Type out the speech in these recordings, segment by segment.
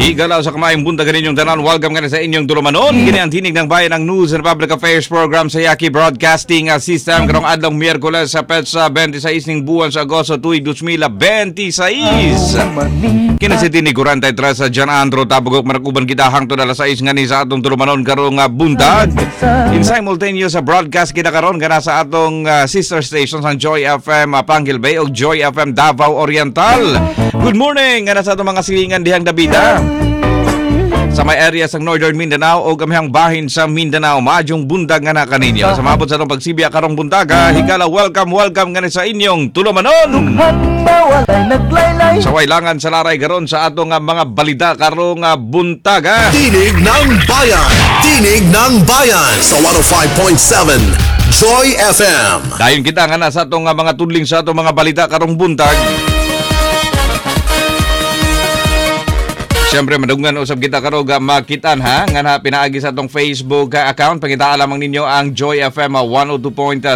Igalaw sa kamayang buntagan ninyong tanan, welcome ka na sa inyong tulumanon. Kini ang tinig ng bayan ng News and Public Affairs Program sa Yaki Broadcasting System. Karong adlong Miyerkules sa petsa 26 ning buwan sa Agosto tuig 2026. Kini si tinig 43 sa Jan Andro Tabugok marakuban kita hangtod alas 6 ngani sa atong tulumanon karong buntag. In simultaneous sa broadcast kita karon kana sa atong sister stations ang Joy FM Panghil Bay ug Joy FM Davao Oriental. Good morning kana sa atong mga silingan dihang Dabida. Sa may area sa Northern Mindanao o gamihang bahin sa Mindanao, maadjong bundag nga na kaninyo. Sa mabot sa itong pagsibya karong buntaga, higala welcome nga sa inyong tulumanon. Sa wailangan sa laray karon sa atong mga balita karong buntaga. Tinig ng Bayan! Tinig ng Bayan! Sa 105.7 Joy FM. Dayon kita nga na sa atong mga tudling sa atong mga balita karong buntag. Siyempre, madungan usab kita karong makitan ha nga na pinaagi sa atong Facebook account. Pangita lamang ninyo ang Joy FM 102.3.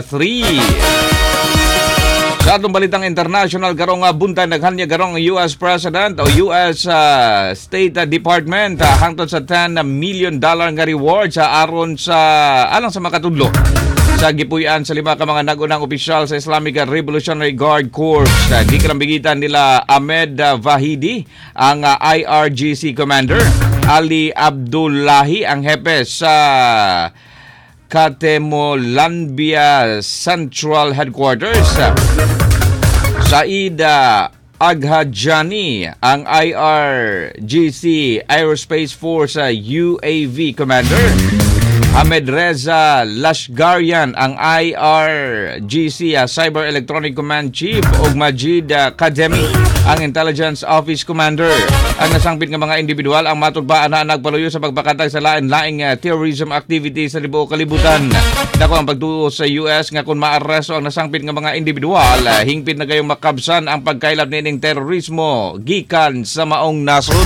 Sa atong balitang international karong buntag naghanya karong US President o US State Department hangtod sa $10 million nga reward sa aron sa alang sa makatudlo sa gipuy-an sa 5 ka mga nagunang opisyal sa Islamic Revolutionary Guard Corps. Gikalambigitan nila Ahmed Vahidi, ang IRGC Commander, Ali Abdullahi, ang hepe sa Katemolanbia Central Headquarters, Said Aghajani, ang IRGC Aerospace Force UAV Commander, Ahmed Reza Lashgarian, ang IRGC Cyber Electronic Command Chief, ug Majid Kademi, ang Intelligence Office Commander. Ang nasangpit nga mga individual ang matudbaan na nagpaluyo sa pagpakatag sa lain-laing terrorism activity sa libuo kalibutan. Dako ang pagtuo sa US nga kung maaresto ang nasangpit nga mga individual, hingpit na gayong makabsan ang pagkailab nining terorismo gikan sa maong nasud.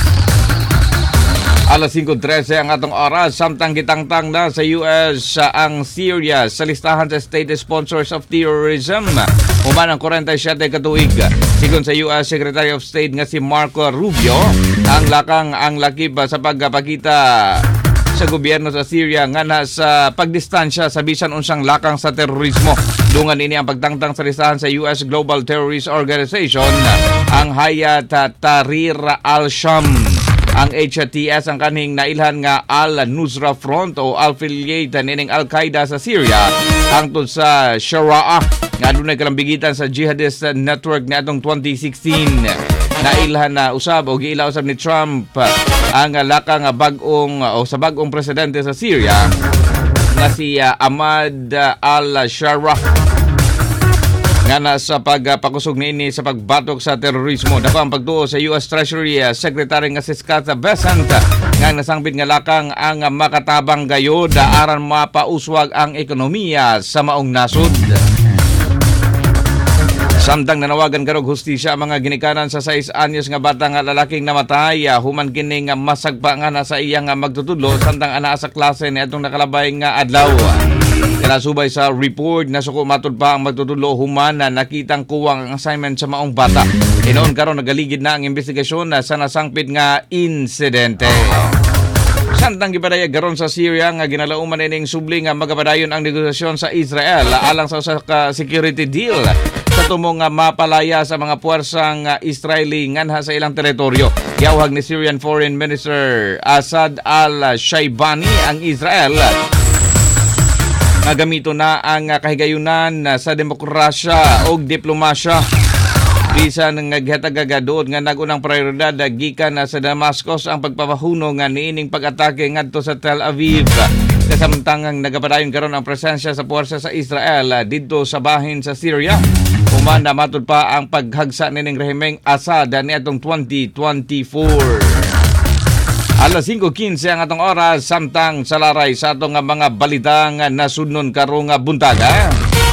Alas 5:13 ang atong oras, samtang gitangtang na sa US ang Syria sa listahan sa State Sponsors of Terrorism. Human ang 47 katuig. Sigon sa US Secretary of State nga si Marco Rubio, ang lakip sa pagpakita sa gobyerno sa Syria nga sa pagdistansya sa bisan unsang lakang sa terorismo. Dungan ini ang pagtangtang sa listahan sa US Global Terrorist Organization, ang Hayat Tahrir al-Sham. Ang HTS ang kaning nailhan nga Al-Nusra Front o affiliate nining Al-Qaeda sa Syria hangtod sa Sharia nga adunay kalambigitan sa jihadist network ni atong 2016. Nailhan na usab o giila usab ni Trump ang lakang sa bag-ong presidente sa Syria nga si Ahmad al-Sharaa nga nasa pagpakusog niini sa pagbatok sa terorismo. Dako ang pagtuo sa US Treasury Secretary nga si Scott Bessent nga nasangpit nga lakang ang makatabang gayod aran mapauswag ang ekonomiya sa maong nasud. Samtang nanawagan karog hustisya ang mga ginikanan sa 6 anyos nga bata nga lalaking namatay human kini nga masagpa nga nasa iyang magtutudlo samtang anaa sa klase ni atong nakalabay nga adlaw. Kalasubay sa report na suko matod pa ang magtutudlo human na nakitang kuwang ang assignment sa maong bata. Inoon karon nagaligid na ang investigasyon sa nasangpit nga insidente. Samtang gipadayag karon sa Syria nga ginalauman ining subli nga magapadayon ang negosasyon sa Israel alang sa security deal sa tumong mapalaya sa mga puwersang Israeli nganha sa ilang teritoryo. Giawhag ni Syrian Foreign Minister Asad al-Shaibani ang Israel nga gamito na ang kahigayunan sa demokrasya o diplomasya. Bisan nga gihatag-agadood nga nagunang prioridad gikan sa Damascus ang pagpapahuno nga niining pag-atake ngadto sa Tel Aviv. Kasamtangang nagapadayon karon ang presensya sa puwersa sa Israel didto sa bahin sa Syria. Human na matud pa ang paghagsa nining rehimeng Assad niadtong 2024. Alas 5:15 ang atong oras, samtang salaray sa atong mga balitang nasudnon karong buntaga.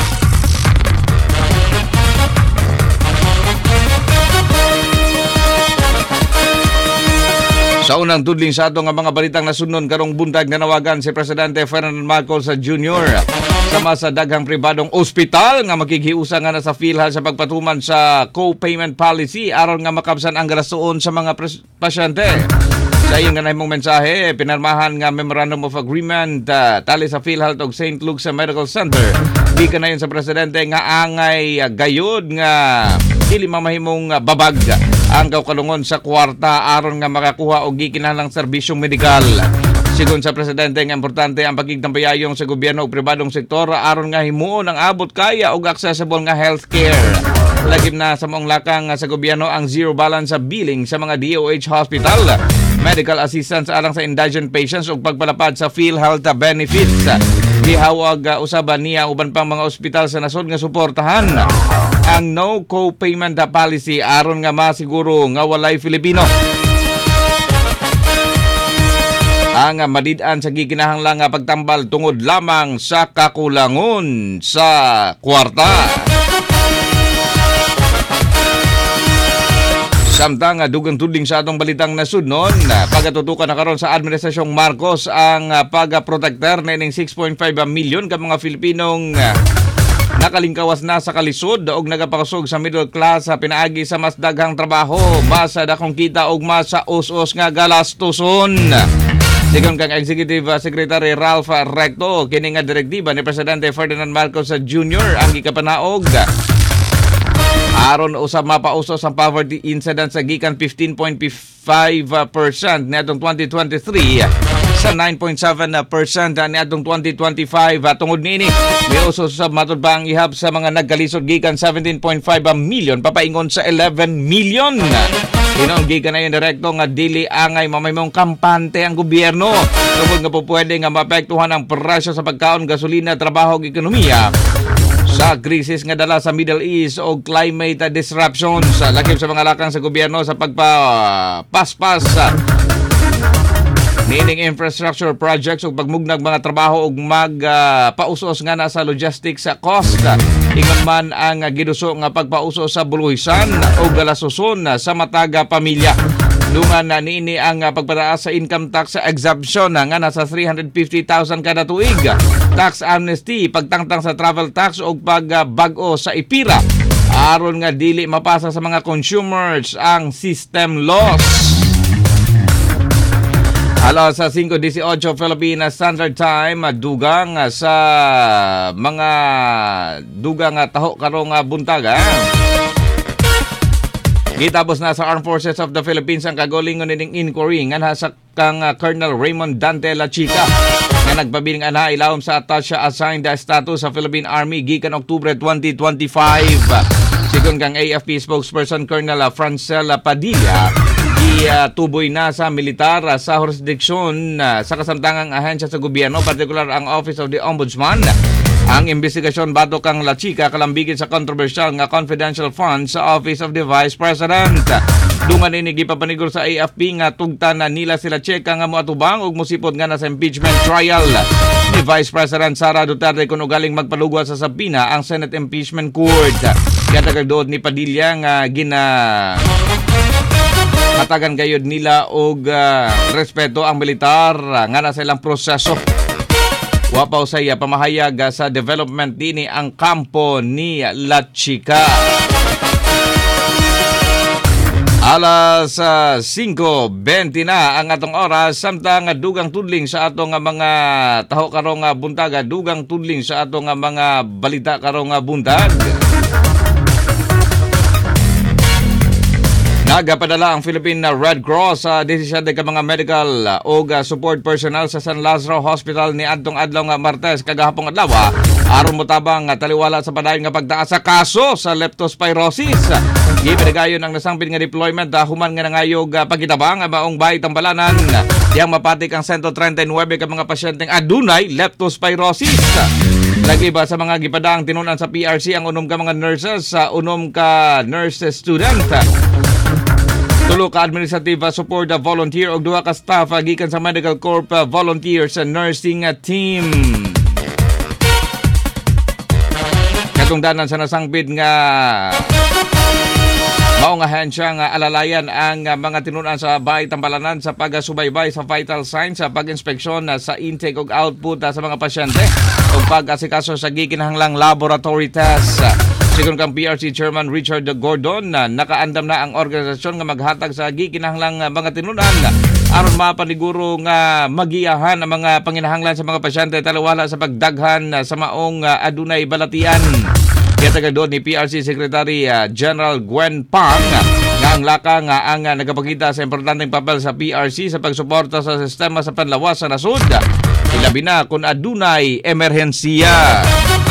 Sa unang tudling sa atong mga balitang nasudnon karong buntag, nanawagan si Presidente Ferdinand Marcos Jr. sama sa daghang pribadong ospital nga makikiusa nga na sa PhilHealth sa pagpatuman sa co-payment policy aron nga makabsan ang galasoon sa mga pasyente. Sa iyon nga nahimong mensahe, pinarmahan nga Memorandum of Agreement tali sa PhilHealth og St. Luke's Medical Center. Di ka na yun sa presidente nga angay gayod nga dili mamahimong babag ang kaukalungon sa kwarta aron nga makakuha og gikinahanglang serbisyong medikal. Sigon sa presidente nga importante ang pagigtambayayong sa gobyerno ug pribadong sektor aron nga himuon ang abot kaya og accessible nga healthcare. Lagim na sa maong lakang sa gobyerno ang zero balance sa billing sa mga DOH hospital, medical assistance alang sa indigent patients ug pagpalapad sa PhilHealth benefits. Gihawag usaban niya uban pang mga ospital sa nasod nga suportahan ang no co-payment policy aron nga masiguro nga walay Filipino ang madid-an sa gikinahanglang nga pagtambal tungod lamang sa kakulangon sa kwarta. Samtang dugang tudling sa atong balitang nasudnon, pagatutukan na karon sa Administrasyong Marcos ang pagprotektar na ining 6.5 milyon ka mga Filipinong nakalingkawas na sa kalisod og nagapakasog sa middle class sa pinaagi sa mas daghang trabaho, mas dakong kita og mas sa us-us nga galastuson. Sigon kang Executive Secretary Ralph Recto, kini nga direktiba ni Presidente Ferdinand Marcos Jr. ang gikapanaog aron usab mapausos ang poverty incidence sa gikan 15.5% niadtong 2023 sa 9.7% niadtong 2025. Tungod niini, miusos sa matud pa ang ihap sa mga nagkalisod gikan 17.5 million papaingon sa 11 million. Inon gikan na yung direkto nga dili angay mamaymong kampante ang gobyerno. Tungod nga po pwede nga maapektuhan ang presyo sa pagkaon, gasolina, trabaho ug ekonomiya sa krisis nga dala sa Middle East o climate disruptions. Lakip sa mga lakang sa gobyerno sa pagpapaspas nining infrastructure projects ug pagmugnag mga trabaho ug magpausos nga na sa logistics cost. Ingon man ang giduso nga pagpausos sa buluhisan o galasuson sa mataga pamilya. Dungan na niini ang pagpataas sa income tax exemption nga nasa 350,000 kada tuig. Tax amnesty, pagtangtang sa travel tax o pagbag-o sa IPIRA aron nga dili mapasa sa mga consumers ang system loss. Alas sa 5:18 Philippine Standard Time, dugang sa mga dugang taho karong buntaga. Gitapos na sa Armed Forces of the Philippines ang kagolingon nining inquiry nga nasa kang Colonel Raymond Dante La Chica nga nagpabiling ana ilawom sa attache assigned status sa Philippine Army gikan Oktubre 2025. Sigon kang AFP spokesperson Colonel Francel Padilla, tuboy na sa militar sa jurisdiksyon sa kasamtangang ahensya sa gobyerno, partikular ang Office of the Ombudsman. Ang investigasyon bato kang La Chica kalambigin sa controversial nga confidential funds sa Office of the Vice President. Dungan ini gipapaniguro sa AFP nga tugtan na nila sila Chica nga moatubang ug mosipot nga na sa impeachment trial ni Vice President Sara Duterte kung ugaling magpalugwa sa sabina ang Senate Impeachment Court. Kaya tagagdood ni Padilla nga hatagan gayod nila og respeto ang militar nga nasa ilang proseso. Wapaw saya pamahayag sa development dini ang kampo ni La Chica. Alas 5:20 na ang atong oras, samtang dugang tudling sa atong mga taho karong buntaga, dugang tudling sa atong mga balita karong buntag. Nagapadala ang Philippine Red Cross sa 17 ka mga medical o support personnel sa San Lazaro Hospital ni adtong adlaw nga Martes kagahapong adlaw aron motabang taliwala sa padayon nga pagtaas sa kaso sa leptospirosis. Gipadayon ang nasangpit nga deployment human nga nangayog pagitabang maong Bay Tambalanan yang mapatik ang 139 ka mga pasyenteng adunay leptospirosis. Lagi ba sa mga gipadang tinunan sa PRC ang unom ka mga nurses sa unom ka nurse student. Tulo ka administrative support volunteer o duha ka staff gikan sa Medical Corp volunteers sa nursing team. Katungdanan sa nasangpit nga Mao nga ahensya nga alalayan ang mga tinunan sa Bahay Tambalanan sa pagsubaybay sa vital signs sa pag-inspeksyon sa intake ug output sa mga pasyente ug pag-asikaso sa gikinahanglang laboratory test. Sigon kang PRC Chairman Richard Gordon, nakaandam na ang organisasyon nga maghatag sa gikinahanglang mga tinunan aron mapaniguro nga magiyahan ang mga panginahanglan sa mga pasyente talawala sa pagdaghan sa maong adunay balatian. Kaya doon ni PRC Secretary General Gwen Pang nga ang laka nga ang nagapakita sa importanteng papel sa PRC sa pagsuporta sa sistema sa panlawas sa nasud. Ilabi na kung adunay emerhensiya.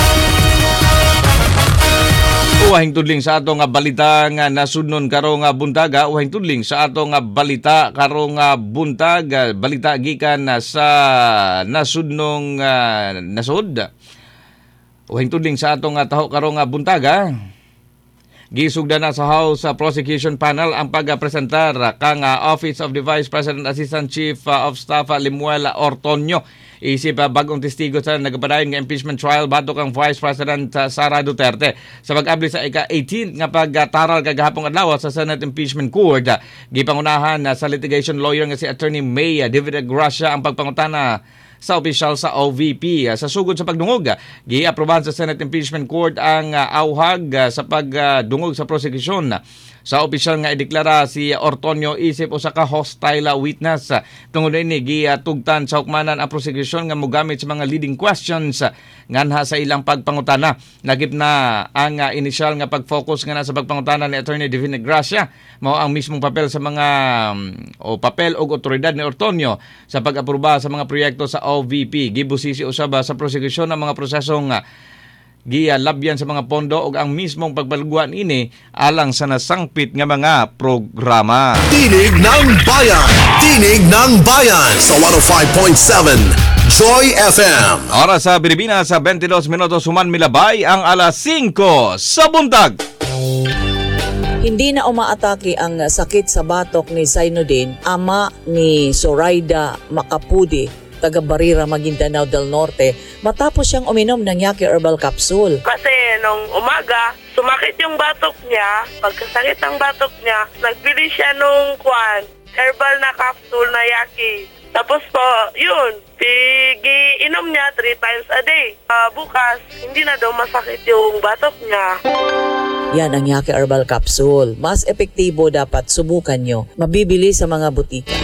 Uwahing tudling sa ato nga balita nga nasudnon karong buntaga, uwahing tudling sa ato nga balita karong buntag, balita gikan sa nasudnong nasud. Uwahing tudling sa ato nga taho karong buntaga. Gisugda na sa House Prosecution Panel ang pagpresentar kang Office of the Vice President Assistant Chief of Staff Limuel Ortonio. Isip bagong testigo sa nagpadayon nga impeachment trial batok ang Vice President Sara Duterte. Sa pag-abli sa ika-18 nga pagtaral kagahapong adlaw sa Senate Impeachment Court, gipangunahan sa litigation lawyer nga si Attorney May David Gracia ang pagpangutana sa opisyal sa OVP. Sa sugod sa pagdungog, gi-aprobahan sa Senate Impeachment Court ang auhag sa pagdungog sa prosecution sa opisyal nga ideklara si Ortonio isip usa ka hostile witness. Tungod ini gitugtan sa hukmanan ang prosecution nga mogamit sa mga leading questions nganha sa ilang pagpangutana. Nagip na ang initial nga pag-focus nga na sa pagpangutana ni Attorney Divine Gracia mao ang mismong papel sa mga papel o otoridad ni Ortonio sa pag-aproba sa mga proyekto sa OVP. Gibusisi usab sa prosecution ang mga prosesong giyalabyan sa mga pondo ug ang mismong pagbalguan ini alang sa nasangpit nga mga programa. Tinig ng Bayan! Tinig ng Bayan sa 105.7 Joy FM. Oras sa Pilipinas sa 22 minutos human milabay ang alas 5 sa buntag. Hindi na umaatake ang sakit sa batok ni Zainuddin, ama ni Zoraida Macapudi, taga Barira, Maguindanao del Norte, matapos siyang uminom ng Yaki Herbal Capsule. Kasi nung umaga, sumakit yung batok niya. Pagkasakit ng batok niya, nagbili siya nung herbal na capsule na Yaki. Tapos po, yun, inom niya 3 times a day. Bukas, hindi na daw masakit yung batok niya. Yan ang Yaki Herbal Capsule. Mas epektibo, dapat subukan nyo. Mabibili sa mga butika.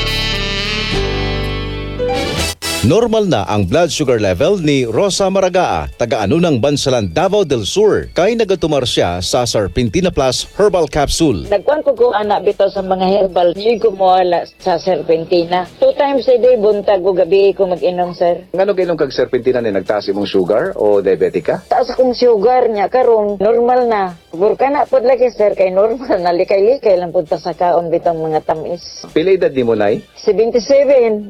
Normal na ang blood sugar level ni Rosa Maragaa, taga-ano ng Bansalan, Davao del Sur, kay nagatumar siya sa Serpentina Plus Herbal Capsule. Nagkuhan ko anak bito sa mga herbal. Hindi ko mawala sa Serpentina. 2 times a day, buntag o gabi ko mag-inom, sir. Ngano kailang kag Serpentina ni nagtaas imong sugar o diabetic ka? Taas akong sugar niya, karon normal na. Puro ka na po lagi, sir, kay normal na. Likay-likay lang punta sa kaon bitang mga tamis. Pila edad ni mo, nay? 77.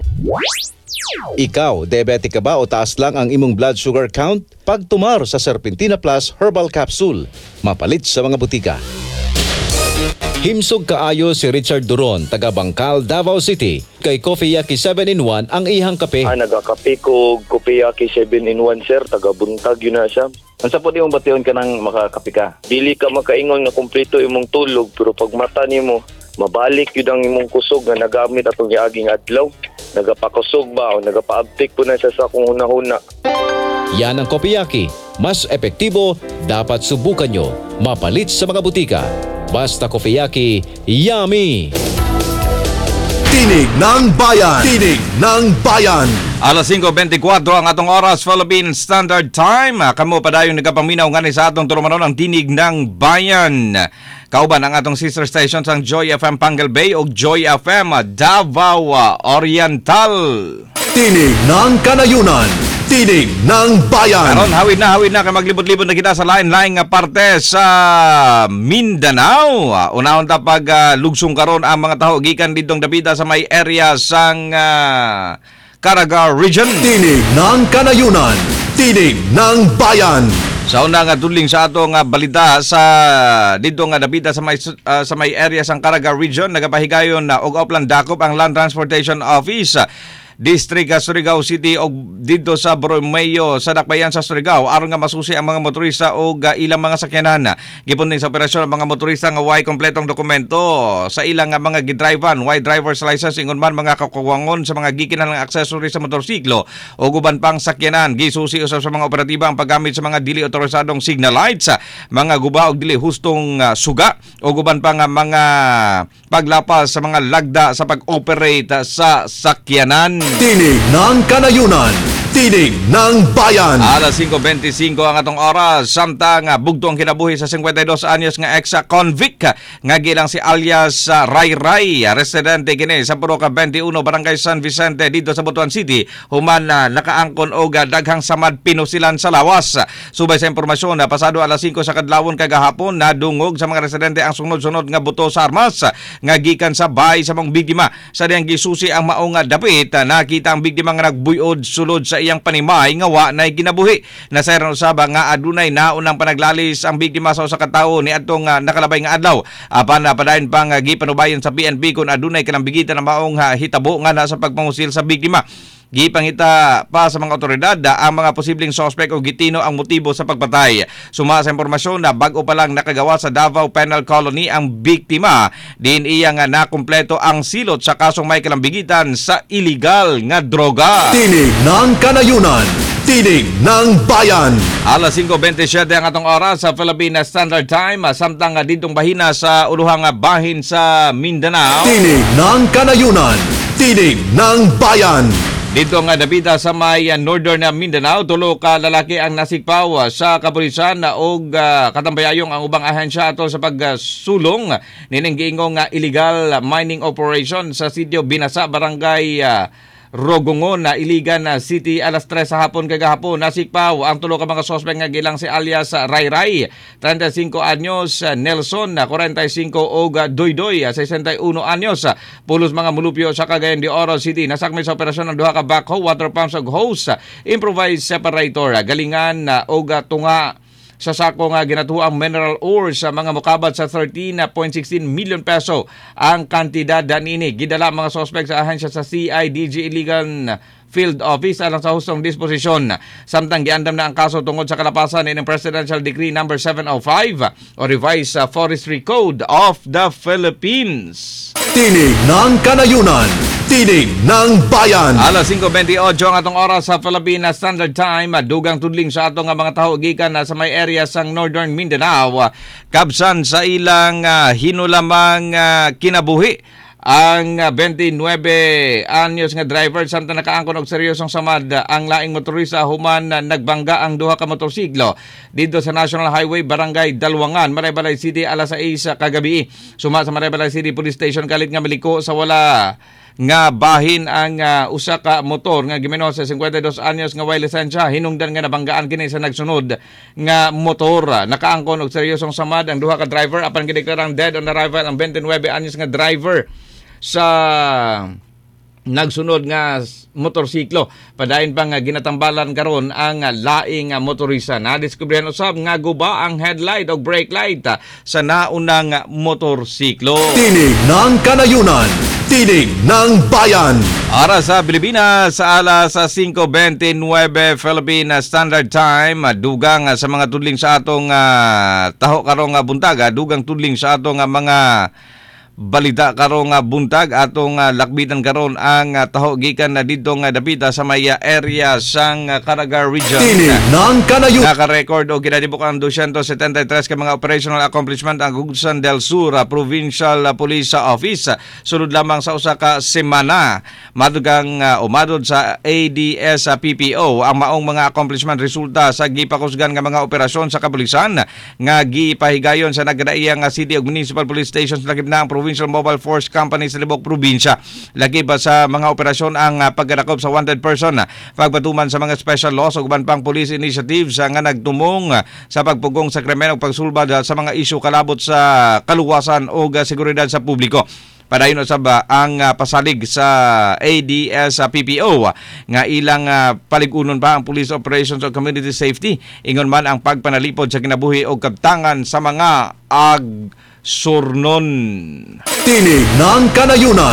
Ikaw, diabetic ka ba o taas lang ang imong blood sugar count? Pagtumar sa Serpentina Plus Herbal Capsule, mapalit sa mga butika. Himsog kaayo si Richard Duron, taga Bangkal, Davao City. Kay Coffee Yaki 7-in-1 ang ihang kape. Nagakape ko Coffee Yaki 7-in-1, sir. Taga buntag yun na siya. Ang sapod yung bation ka ng makakape ka. Dili ka makaingon na kumpleto imong tulog, pero pag mata nimo mabalik yun ang imong kusog na nagamit atong giaging adlaw. Nagapakusog ba o nagapaabtik po na siya sa kung huna-huna. Yan ang Coffee Yaki. Mas epektibo, dapat subukan nyo. Mapalit sa mga butika. Basta Coffee Yaki, yummy! Tinig ng Bayan! Tinig ng Bayan! Alas 5:24 ang atong oras, Philippine Standard Time. Kamo pa dayong nagapaminaw nga ni sa atong tulumanon ang Tinig ng Bayan. Kauban ang atong sister stations ang Joy FM Pangal Bay o Joy FM Davao Oriental. Tinig ng Kanayunan! Tinig ng Bayan! Karon hawid na kay maglibot-libot na kita sa lain-lain nga parte sa Mindanao. Unahon ta pag lugsong karon ang mga taho gikan ditong dapita sa may area sang Caraga Region. Tinig ng Kanayunan! Tinig ng Bayan! Sa una nga tudling sa ato nga balita sa dito nga dapita sa may area sang Caraga Region, nagapahigayon na og Upland Dakop ang Land Transportation Office District Surigao City o dito sa Borromeo sa dakbayan sa Surigao aron nga masusi ang mga motorista o ilang mga sakyanan. Gipon din sa operasyon ang mga motorista nga way kompletong dokumento sa ilang mga gidrivean, way driver's license ingon man mga kakuwangon sa mga gikinahanglang accessories sa motorsiklo o guban pang sakyanan. Gisusi usab sa mga operatiba ang paggamit sa mga dili otorisadong signal lights, mga guba og dili hustong suga o guban pa nga mga paglapas sa mga lagda sa pag-operate sa sakyanan. Tinig ng Kanayunan, Tinig ng Bayan. Alas 5:25 ang atong oras, samtang bugto ang kinabuhi sa 52 anyos nga ex-convict nga gilang si alias Ray Ray, residente kini sa Puro ka 21 Barangay San Vicente dito sa Butuan City, human nakaangkon og daghang samad pinusilan sa lawas. Subay sa impormasyon, pasado alas 5 sa kadlawon kagahapon nadungog sa mga residente ang sunod-sunod nga buto sa armas nga gikan sa bahay sa mga biktima. Sa diyang gisusi ang maong dapit, nakita ang biktima nga nagbuyod sulod sa iyang panimay nga wa nay ginabuhi. Nasayran usaba nga adunay naunang panaglalis ang biktima sa usa ka tawo ni atong nakalabay nga adlaw. Apan padayon pang gipanubayan sa PNP kung adunay kalambigitan ang maong hitabo nga na sa pagpangusil sa biktima. Gipangita pa sa mga otoridad ang mga posibleng suspect o gitino ang motibo sa pagpatay. Suma sa impormasyon na bago pa lang nakagawa sa Davao Penal Colony ang biktima, din iya nga nakumpleto ang silot sa kasong may kalambigitan sa illegal nga droga. Tinig ng Kanayunan, Tinig ng Bayan. Alas 5:27 ang atong oras sa Philippine Standard Time, samtang ditong bahina sa uluhang bahin sa Mindanao. Tinig ng Kanayunan, Tinig ng Bayan. Dito nga nabita sa may Northern Mindanao, tulo ka lalaki ang nasikpaw sa kapulisan og katambayayong ang ubang ahensya ato sa pagsulong nining giingong illegal mining operation sa sitio Binasa, Barangay Rogongon na Iligan City. Alas 3 sa hapon kagahapon nasikpaw ang tulo ka mga suspect nga gilang si alias Ray Ray, 35 anyos, Nelson 45 og Doydoy 61 anyos, pulos mga mulupyo sa Cagayan de Oro City. Nasakmit sa operasyon ng duha ka backhoe, water pumps ug hose, improvised separator, galingan og tunga sa sako nga ginatuho ang mineral ore sa mga mukabad sa 13.16 million peso ang kantidad danini. Gidala mga suspect sa ahensya sa CIDG Illegal Field Office alang sa hustong disposisyon. Samtang giandam na ang kaso tungod sa kalapasan ng Presidential Decree number 705 o Revised Forestry Code of the Philippines. Tinig ng Kanayunan, Tinig ng Bayan. Alas 5:28 ang atong oras sa Philippine Standard Time. Dugang tudling sa atong mga tawo gikan sa may area sang Northern Mindanao, kabsan sa ilang hinulamang kinabuhi ang 29 anyos nga driver samtang nakaangkon og seryosong samad ang laing motorista human nagbangga ang duha ka motorsiklo dito sa National Highway Barangay Dalwangan, Maraybalay City alas 6 kagabi. Suma sa Maraybalay City Police Station kalit nga miliko sa wala nga bahin ang usa ka motor nga gimeno sa 52 anyos nga way lisensya. Hinungdan nga nabanggaan kini sa nagsunod nga motor. Nakaangkon og seryosong samad ang duha ka driver apan gideklarang dead on arrival ang 29 anyos nga driver sa nagsunod nga motorsiklo. Padayon pa nga ginatambalan karon ang laing motorista. Nadiskubrihan usab nga guba ang headlight o brake light sa naunang motorsiklo. Tinig ng Kanayunan, Tinig ng Bayan. Ara sa Pilipinas sa alas 5:29 Philippine Standard Time, dugang sa mga tudling sa atong taho karong buntag, dugang tudling sa atong mga balita karong buntag atong lakbitan karon ang taho gikan na dito nga dapita sa may area sang Caraga Region. Tinig ng Kanayunan. Naka-record o ginadibukang 273 ka mga operational accomplishment ang Agusan del Sur Provincial Police Office. Sunod lamang sa usa ka semana madugang umadod sa ADS PPO ang maong mga accomplishment resulta sa gipakusgan nga mga operasyon sa kapulisan nga gipahigayon sa nagdaiyang city ug municipal police stations lakip na ang Provincial Mobile Force Company sa Libok Probinsya. Lagi pa sa mga operasyon ang pagdakop sa wanted person, pagpatuman sa mga special laws ug uban pang police initiatives nga nagtumong sa pagpugong sa krimen ug pagsulbad sa mga isyu kalabot sa kaluwasan o seguridad sa publiko. Padayon usab ang pasalig sa ADS PPO nga ilang paligunon pa ang Police Operations o Community Safety, ingon man ang pagpanalipod sa kinabuhi o kabtangan sa mga surnon. Tinig ng Kanayunan,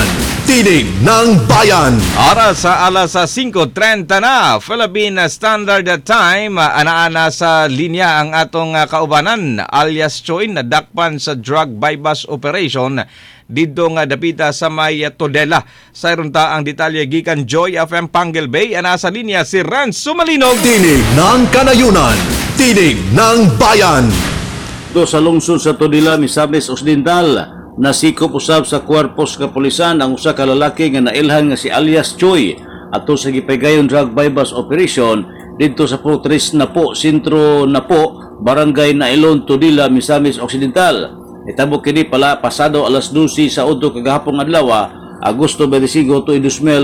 Tinig ng Bayan. Oras sa alas 5:30 na, Philippine Standard Time. Anaana sa linya ang atong kaubanan, alias Choi, na dakpan sa drug bypass operation dito nga dapita sa may Todela. Sa irunta ang detalye gikan Joy FM Pangal Bay. Ana sa linya si Renz Sumalinog. Tinig ng Kanayunan. Tinig ng Bayan. Do sa lungsod sa Todela, Misamis Occidental, nasikop usab sa kuwarpos kapulisan ang usa ka lalaki nga nailhan nga si alias Choi ato sa gipahigayon drug bypass operation didto sa Putris Napo, Sentro Napo, Barangay Nailon, Todela, Misamis Occidental. Itabo kini pala pasado alas 12 sa udto kagahapon adlaw, Agosto 25 to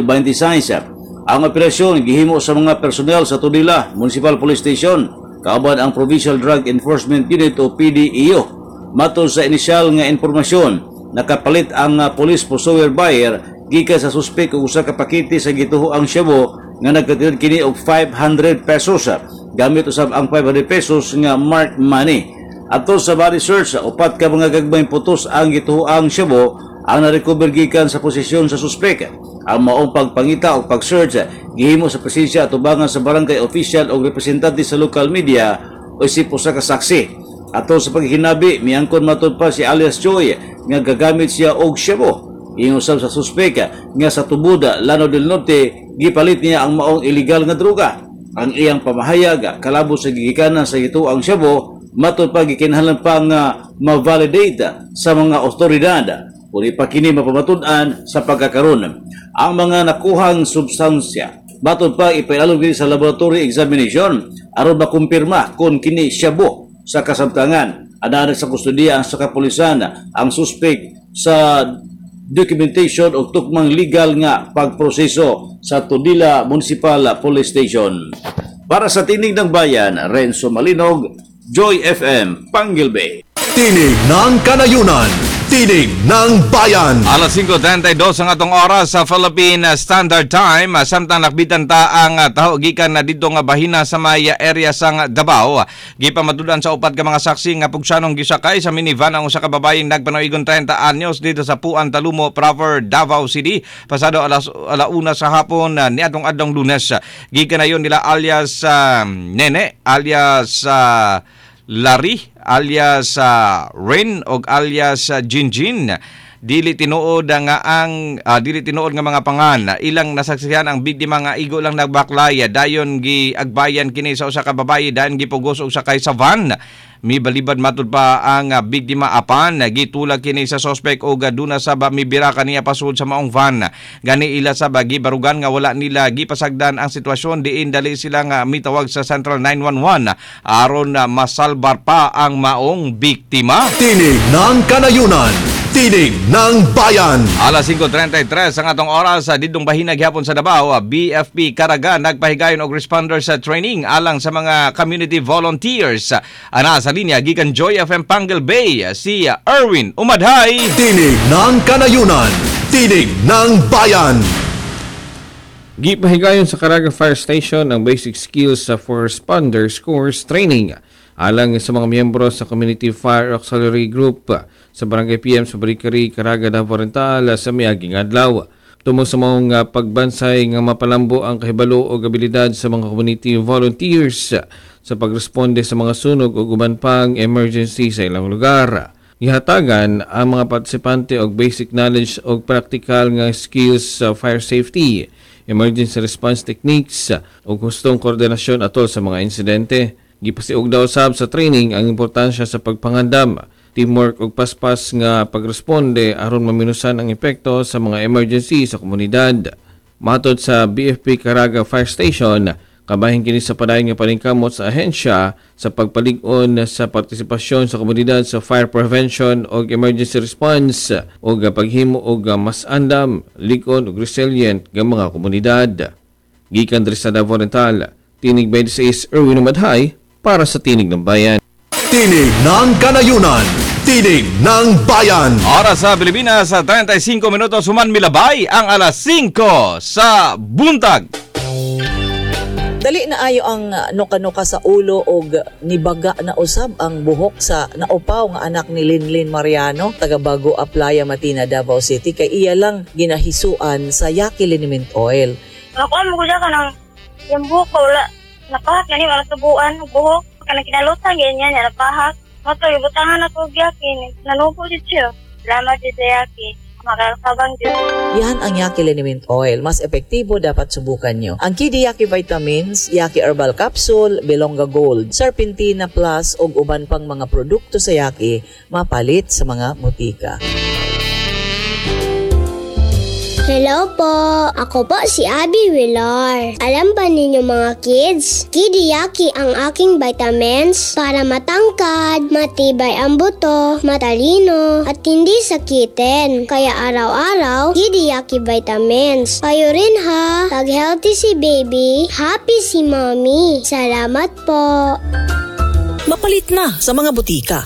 2026. Ang operasyon gihimo sa mga personnel sa Todela Municipal Police Station kauban ang Provincial Drug Enforcement Unit o PDEO. Matod sa inisyal nga informasyon, nakapalit ang police pursuer buyer gikan sa suspek og usa ka pakete sa gituhoang shabu nga nagkatid kini og 500 pesos. Gamit usab ang 500 pesos nga marked money. Atol sa body search, upat ka mga gagmayng putos ang gituhoang shabu ang na-recover gikan sa posisyon sa suspek. Ang maong pagpangita o pag-search gihimo sa presensya at tubangan sa barangay official o representante sa local media o isip usa ka saksi. Ato sa paghinabi, miangkon matod pa si alias Choi nga gagamit siya og shabu. Ingusab sa suspek nga sa Tubuda, Lano del Norte, gipalit niya ang maong illegal nga droga. Ang iyang pamahayag kalabo sa gigikanan sa ito ang shabu, matod pa gikinahanglan pa nga ma-validate sa mga otoridad kung ipakini mapamatud-an sa pagkakaroon. Ang mga nakuhang substansya matod pa ipailalog sa laboratory examination aron makumpirma kung kini shabu sa kasamtangan. Adana sa kustudiya sa kapulisan ang suspect sa documentation o tukmang legal nga pagproseso sa Todela Municipal Police Station. Para sa Tinig ng Bayan, Renzo Malinog, Joy FM, Pangal Bay. Tinig ng Kanayunan. Tinig ng Bayan. Alas 5:32 ang atong oras sa Philippine Standard Time. Samtang nakbitan ta ang taho gikan na dito nga bahina sa may area sang Davao. Gipamatudan sa upat ka mga saksi nga pugsanong gisakay sa minivan ang usa ka babayeng nagpanoigon 30 anyos dito sa Puan Talumo proper, Davao City. Pasado alauna sa hapon niadtong adlong Lunes. Gikan na yon nila alias Nene, alias Larry, alias Rain o alias Jinjin. Dili tinuod nga mga pangan. Ilang nasaksihan ang biktima nga igo lang nagbaklay. Dayon giagbayan kini sa usa ka babaye dayon gipugos og sakay sa van. Mibalibad matud pa ang biktima apan gitulag kini sa suspect og aduna sa mibira kaniya pasud sa maong van. Gani ila sa bagi barugan nga wala nila gipasagdan ang sitwasyon diin dali sila nga mitawag sa Central 911 aron masalbar pa ang maong biktima. Tinig ng Kanayunan. Tinig ng Bayan. Alas 5:33 ang atong oras sa didong bahina gihapon sa Davao. BFP Caraga nagpahigayon og responders sa training alang sa mga community volunteers. Ana sa linya gikan Joy FM Pangal Bay si Erwin Umadhay. Tinig ng Kanayunan. Tinig ng Bayan. Gipahigayon sa Caraga Fire Station ang basic skills for responders course training alang sa mga miyembro sa Community Fire Auxiliary Group sa Barangay PM sa Barikari, Caraga, Davao Oriental sa miaging adlaw. Tumong sa mga pagbansay nga mapalambo ang kahibalo o abilidad sa mga community volunteers sa pagresponde sa mga sunog o guban pang emergency sa ilang lugar. Gihatagan ang mga partisipante og basic knowledge o practical nga skills sa fire safety, emergency response techniques o gustong koordinasyon atol sa mga insidente. Gipasiug daw sab sa training ang importansya sa pagpangandam, teamwork ug paspas nga pagresponde aron maminusan ang epekto sa mga emergency sa komunidad. Matod sa BFP Caraga Fire Station, kabahin kini sa padayon nga paningkamot sa ahensya sa pagpalig-on sa partisipasyon sa komunidad sa fire prevention ug emergency response ug paghimo og mas andam, likon ug resilient nga mga komunidad. Gikan diri sa Davao Oriental, Tinig 26 Erwin Umadhay para sa Tinig ng Bayan. Tinig ng Kanayunan. Tinig ng Bayan. Oras sa Pilipinas sa 35 minutos human milabay ang alas 5 sa buntag. Dali na ayo ang nuka-nuka sa ulo og nibaga na usab ang buhok sa naupaw nga anak ni Linlin Mariano taga Bago Aplaya, Matina, Davao City kay iya lang ginahisuan sa Yaki liniment oil. Nakuha mo ko siya ka ng yung buhok ko, wala napahak na niya, wala tubuan, buhok, kanang kinalutan, ganyan niya, napahak. Mato, ibutangan ako Yaki, nanupo dito siya. Salamat dito Yaki. Makakabang dito. Yan ang Yaki liniment oil. Mas epektibo, dapat subukan nyo. Ang Kidi Yaki Vitamins, Yaki Herbal Capsule, Belonga Gold, Serpentina Plus ug uban pang mga produkto sa Yaki mapalit sa mga butika. Hello po! Ako po si Abby Villar. Alam ba ninyo mga kids? Kidi Yaki ang aking vitamins para matangkad, matibay ang buto, matalino, at hindi sakitin. Kaya araw-araw, Kidi Yaki vitamins. Kayo rin ha! Pag-healthy si baby, happy si mommy. Salamat po! Mapalit na sa mga butika.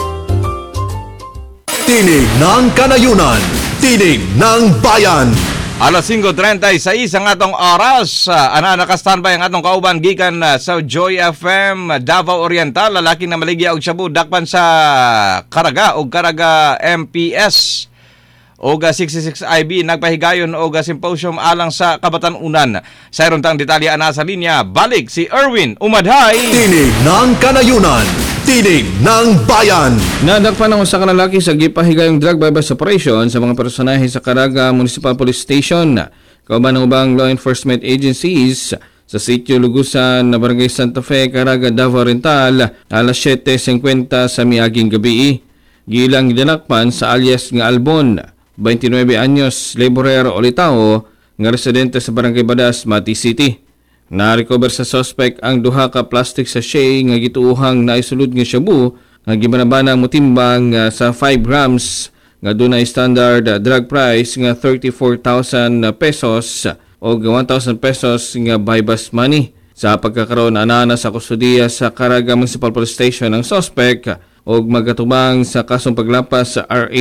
Tinig ng Kanayunan. Tinig ng Bayan. Alas 5:36 ang atong oras. Ana naka-standby ang atong kauban gikan sa Joy FM Davao Oriental. Lalaki na maligya og Shabu dakpan sa Caraga og Caraga MPS. Oga 66 IB nagpahigayon og symposium alang sa Kabatan-Unan. Sa irontang detalye ana sa linya, balik si Erwin Umadhay. Tinig ng Kanayunan. Tinig ng Bayan. Nadakpan ang usa ka lalaki sa gipahigayong drug bypass operation sa mga personahe sa Caraga Municipal Police Station. Kauban ng ubang law enforcement agencies sa sitio Lugusan na Barangay Santa Fe, Caraga, Davao Oriental, alas 7:50 sa miaging gabi. Gilang dinakpan sa alias nga Albon, 29 anyos, laborer o litao, nga residente sa Barangay Badas, Mati City. Na-recover sa suspect ang duha ka plastic sachet nga gituuhang naisulod nga shabu nga gibanabanang mutimbang sa 5 grams nga dunay standard drug price nga 34,000 pesos o 1,000 pesos nga bypass money. Sa pagkakaroon anana sa kustudiya sa Caraga Municipal Police Station ang suspect o magatubang sa kasong paglapas sa RA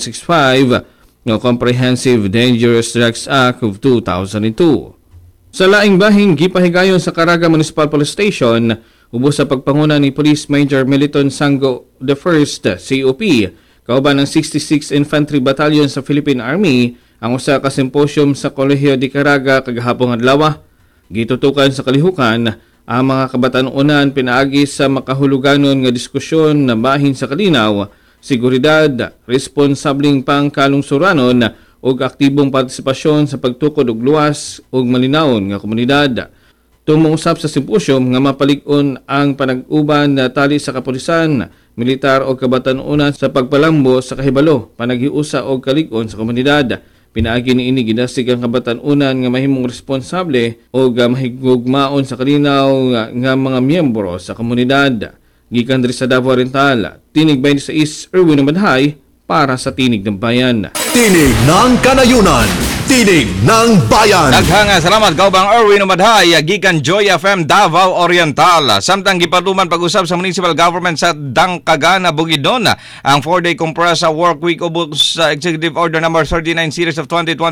9165 ng Comprehensive Dangerous Drugs Act of 2002. Sa laing bahing gipahigayon sa Caraga Municipal Police Station, ubos sa pagpanguna ni Police Major Meliton Sango I, COP, kauban ng 66 Infantry Battalion sa Philippine Army, ang usa ka symposium sa Kolehiyo de Caraga kagahapong adlaw. Gitutukan sa kalihukan ang mga kabatan-unan pinaagi sa makahuluganon nga diskusyon na bahin sa kalinaw, seguridad, responsabling pangkalungsuranon ug aktibong partisipasyon sa pagtukod og luwas ug malinawon nga komunidad. Tumungusap sa simposyum nga mapalig-on ang panag-uban na tali sa kapulisan, militar o kabatan-unan sa pagpalambo sa kahibalo, panaghiusa o kalig-on sa komunidad. Pinaagi ni ini ginasig ang kabatan-unan nga mahimong responsable o mahigugmaon sa kalinaw nga mga miyembro sa komunidad. Gikan diri sa Davao Oriental, Tinig 26, Erwin Umadhay para sa Tinig ng Bayan. Tinig ng Kanayunan. Tinig ng Bayan. Daghang salamat kaubang Erwin Umadhay gikan Joy FM Davao Oriental. Samtang gipatuman pag-usab sa municipal government sa Dangkagana, Bukidnon ang 4-day compressed work week ubos sa Executive Order number 39 series of 2020